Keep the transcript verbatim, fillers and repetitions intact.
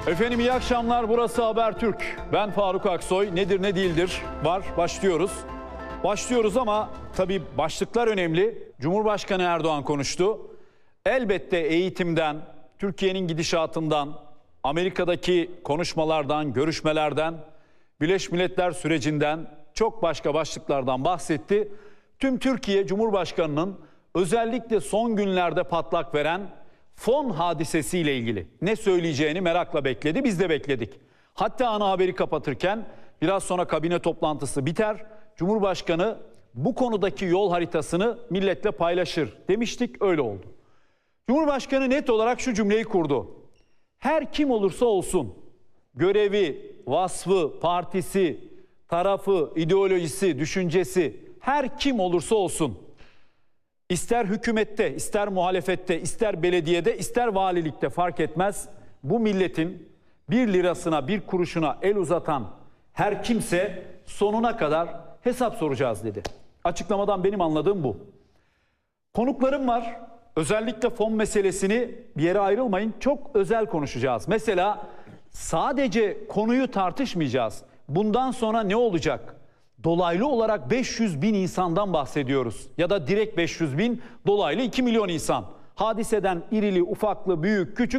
Efendim iyi akşamlar. Burası Habertürk. Ben Faruk Aksoy. Nedir ne değildir var. Başlıyoruz. Başlıyoruz ama tabii başlıklar önemli. Cumhurbaşkanı Erdoğan konuştu. Elbette eğitimden, Türkiye'nin gidişatından, Amerika'daki konuşmalardan, görüşmelerden, Birleşmiş Milletler sürecinden çok başka başlıklardan bahsetti. Tüm Türkiye Cumhurbaşkanı'nın özellikle son günlerde patlak veren fon hadisesiyle ilgili ne söyleyeceğini merakla bekledi. Biz de bekledik. Hatta ana haberi kapatırken biraz sonra kabine toplantısı biter. Cumhurbaşkanı bu konudaki yol haritasını milletle paylaşır demiştik, öyle oldu. Cumhurbaşkanı net olarak şu cümleyi kurdu. Her kim olursa olsun görevi, vasfı, partisi, tarafı, ideolojisi, düşüncesi her kim olursa olsun İster hükümette, ister muhalefette, ister belediyede, ister valilikte fark etmez. Bu milletin bir lirasına, bir kuruşuna el uzatan her kimse sonuna kadar hesap soracağız dedi. Açıklamadan benim anladığım bu. Konuklarım var. Özellikle fon meselesini bir yere ayrılmayın. Çok özel konuşacağız. Mesela sadece konuyu tartışmayacağız. Bundan sonra ne olacak? Dolaylı olarak beş yüz bin insandan bahsediyoruz. Ya da direkt beş yüz bin, dolaylı iki milyon insan. Hadiseden irili, ufaklı, büyük, küçük